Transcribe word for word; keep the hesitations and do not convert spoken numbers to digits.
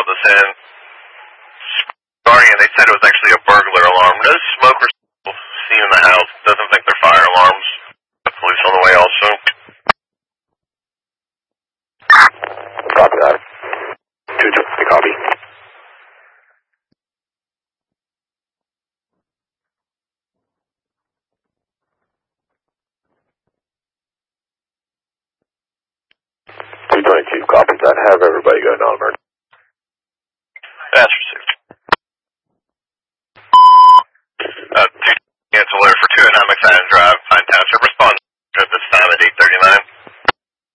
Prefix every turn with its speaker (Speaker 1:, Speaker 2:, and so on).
Speaker 1: called us in. Starting, and they said it was actually a burglar alarm. No smoke or